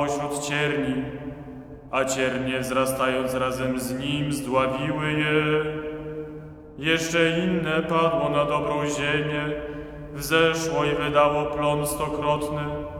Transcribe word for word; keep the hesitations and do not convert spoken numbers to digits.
pośród cierni, a ciernie wzrastając razem z nim zdławiły je. Jeszcze inne padło na dobrą ziemię, wzeszło i wydało plon stokrotny,